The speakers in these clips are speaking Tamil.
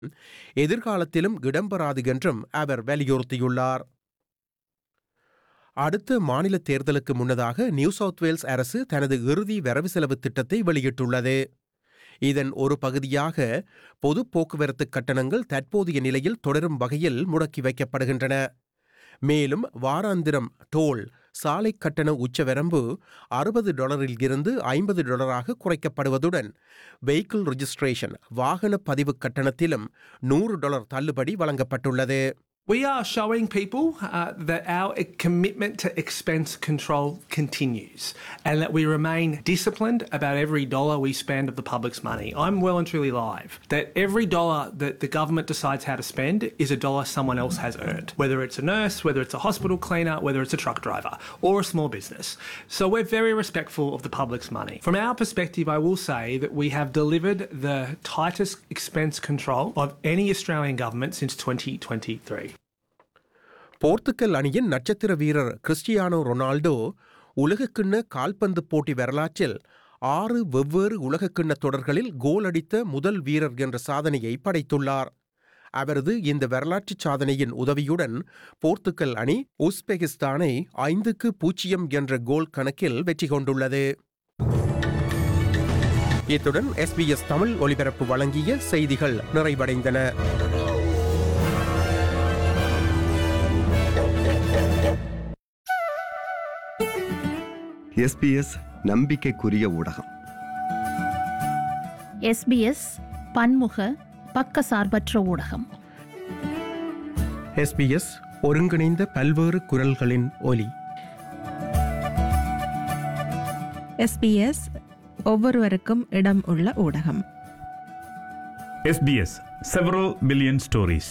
எதிர்காலத்திலும் இடம்பெறாது என்றும் அவர் வலியுறுத்தியுள்ளார். அடுத்த மாநில தேர்தலுக்கு முன்னதாக நியூ சவுத் வேல்ஸ் அரசு தனது இறுதி வரவு செலவு திட்டத்தை வெளியிட்டுள்ளது. இதன் ஒரு பகுதியாக பொது போக்குவரத்து கட்டணங்கள் தற்போதைய நிலையில் தொடரும் வகையில் முடக்கி வைக்கப்படுகின்றன. மேலும் வாராந்திரம் டோல் சாலை கட்டண உச்சவரம்பு $60 இருந்து $50 குறைக்கப்படுவதுடன் வெஹிக்கிள் ரெஜிஸ்ட்ரேஷன் வாகன பதிவு கட்டணத்திலும் $100 தள்ளுபடி வழங்கப்பட்டுள்ளது. We are showing people that our commitment to expense control continues and that we remain disciplined about every dollar we spend of the public's money. I'm well and truly live that every dollar that the government decides how to spend is a dollar someone else has earned, whether it's a nurse, whether it's a hospital cleaner, whether it's a truck driver or a small business. So we're very respectful of the public's money. From our perspective, I will say that we have delivered the tightest expense control of any Australian government since 2023. Portugal அணியின் நட்சத்திர வீரர் கிறிஸ்டியானோ ரொனால்டோ உலகக்கிண்ண கால்பந்து போட்டி வரலாற்றில் 6 வெவ்வேறு உலகக்கிண்ண தொடர்களில் கோல் அடித்த முதல் வீரர் என்ற சாதனையை படைத்துள்ளார். அவரது இந்த வரலாற்று சாதனையின் உதவியுடன் போர்த்துகல் அணி உஸ்பெகிஸ்தானை 5-0 என்ற கோல் கணக்கில் வெற்றி கொண்டுள்ளது. இத்துடன் SBS தமிழ் ஒலிபரப்பு வழங்கிய செய்திகள் நிறைவடைந்தன. SBS நம்பிக்கைக்குரிய ஊடகம். SBS பன்முக பக்கசார்பற்ற ஊடகம். SBS ஒருங்கிணைந்த பல்வேறு குரல்களின் ஒலி. SBS ஒவ்வொருவருக்கும் இடம் உள்ள ஊடகம். SBS several billion stories.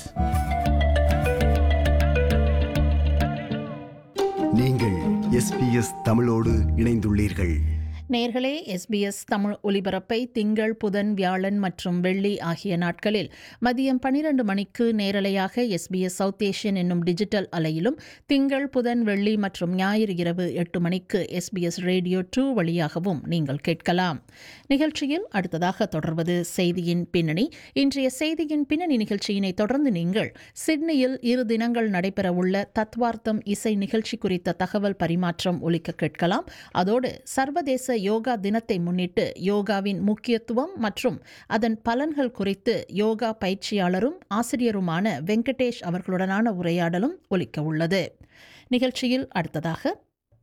நீங்கள் SBS தமிழோடு இணைந்துள்ளீர்கள். நேயர்களே, SBS தமிழ் ஒலிபரப்பை திங்கள், புதன், வியாழன் மற்றும் வெள்ளி ஆகிய நாட்களில் மதியம் 12 மணிக்கு நேரலையாக SBS சவுத் ஏஷியன் என்னும் டிஜிட்டல் அலையிலும், திங்கள், புதன், வெள்ளி மற்றும் ஞாயிறு இரவு 8 மணிக்கு SBS ரேடியோ 2 வழியாகவும் நீங்கள் கேட்கலாம். நிகழ்ச்சியில் அடுத்ததாக தொடர்வது செய்தியின் பின்னணி. இன்றைய செய்தியின் பின்னணி நிகழ்ச்சியினை தொடர்ந்து நீங்கள் சிட்னியில் 2 தினங்கள் நடைபெறவுள்ள தத்வார்த்தம் இசை நிகழ்ச்சி குறித்த தகவல் பரிமாற்றம் ஒலிக்க கேட்கலாம். அதோடு சர்வதேச யோகா தினத்தை முன்னிட்டு யோகாவின் முக்கியத்துவம் மற்றும் அதன் பலன்கள் குறித்து யோகா பயிற்சியாளரும் ஆசிரியருமான வெங்கடேஷ் அவர்களுடனான உரையாடலும் ஒலிக்க உள்ளது. நிகழ்ச்சியில் அடுத்ததாக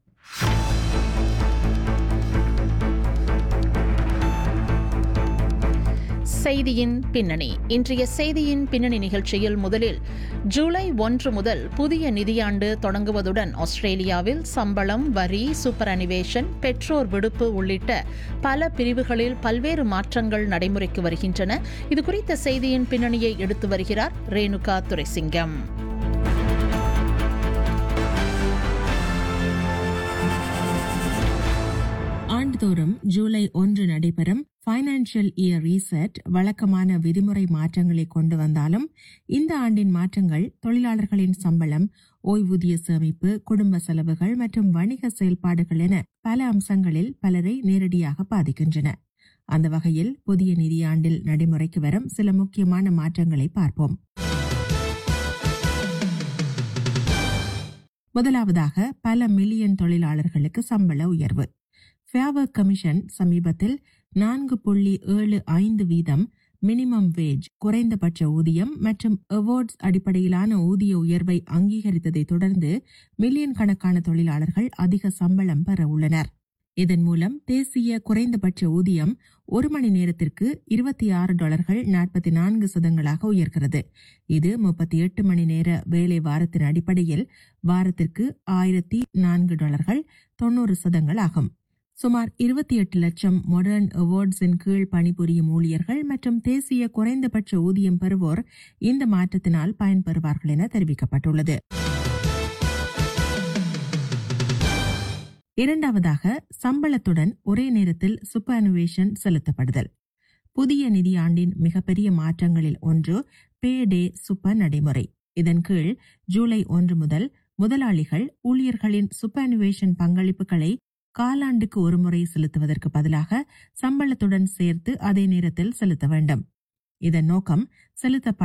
செய்தியின் பின்னணி. இன்றைய செய்தியின் பின்னணி நிகழ்ச்சியில் முதலில் ஜூலை 1 முதல் புதிய நிதியாண்டு தொடங்குவதுடன் ஆஸ்திரேலியாவில் சம்பளம், வரி, சூப்பர் அனிவேஷன், பெற்றோர் விடுப்பு உள்ளிட்ட பல பிரிவுகளில் பல்வேறு மாற்றங்கள் நடைமுறைக்கு வருகின்றன. இதுகுறித்த செய்தியின் பின்னணியை எடுத்து வருகிறார் ரேணுகா துரைசிங்கம். ஆண்டுதோறும் ஜூலை 1 நடைபெறும் ஃபைனான்சியல் இயர் ரீசெட் வழக்கமான விதிமுறை மாற்றங்களை கொண்டு வந்தாலும் இந்த ஆண்டின் மாற்றங்கள் தொழிலாளர்களின் சம்பளம், ஓய்வூதிய சேமிப்பு, குடும்ப செலவுகள் மற்றும் வணிக செயல்பாடுகள் என பல அம்சங்களில் பலரை நேரடியாக பாதிக்கின்றன. அந்த வகையில் புதிய நிதியாண்டில் நடைமுறைக்கு வரும் சில முக்கியமான மாற்றங்களை பார்ப்போம். முதலாவதாக பல மில்லியன் தொழிலாளர்களுக்கு சம்பள உயர்வு. ஃபேர் ஒர்க் கமிஷன் சமீபத்தில் 4.75% மினிமம் வேஜ், குறைந்தபட்ச ஊதியம் மற்றும் அவார்ட்ஸ் அடிப்படையிலான ஊதிய உயர்வை அங்கீகரித்ததை தொடர்ந்து மில்லியன் கணக்கான தொழிலாளர்கள் அதிக சம்பளம் பெற உள்ளனர். இதன் மூலம் தேசிய குறைந்தபட்ச ஊதியம் ஒரு மணி நேரத்திற்கு $24.44 உயர்கிறது. இது 38 மணி நேர வேலை வாரத்தின் அடிப்படையில் வாரத்திற்கு $1,004.90 ஆகும். சுமார் 28 லட்சம் மாடர்ன் அவார்ட்ஸின் கீழ் பணிபுரியும் ஊழியர்கள் மற்றும் தேசிய குறைந்தபட்ச ஊதியம் பெறுவோர் இந்த மாற்றத்தினால் பயன்பெறுவார்கள் என தெரிவிக்கப்பட்டுள்ளது. இரண்டாவதாக, சம்பளத்துடன் ஒரே நேரத்தில் சூப்பர்அனுவேஷன் செலுத்தப்படுதல். புதிய நிதியாண்டின் மிகப்பெரிய மாற்றங்களில் ஒன்று பே டே சூப்பர் நடைமுறை. இதன் கீழ் ஜூலை 1 முதல் முதலாளிகள் ஊழியர்களின் சூப்பர்அனுவேஷன் பங்களிப்புகளை காலாண்டுக்கு ஒருமுறை செலுத்துவதற்கு பதிலாக சம்பளத்துடன் சேர்த்து அதே நேரத்தில் செலுத்த வேண்டும். இதன் நோக்கம் செலுத்தப்பட்ட